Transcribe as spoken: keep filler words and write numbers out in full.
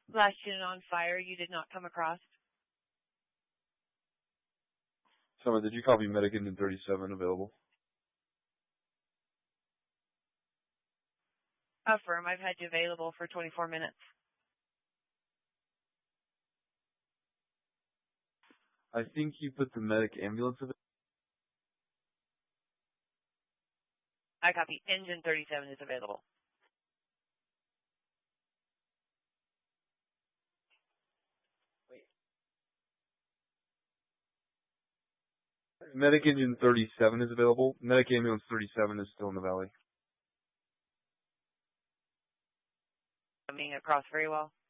Last unit on fire you did not come across. Summer, did you copy Medic Engine thirty-seven available? Affirm, I've had you available for twenty-four minutes. I think you put the medic ambulance available. I copy. Engine thirty-seven is available. Wait. Medic Engine thirty-seven is available. Medic ambulance thirty-seven is still in the valley. Coming across very well.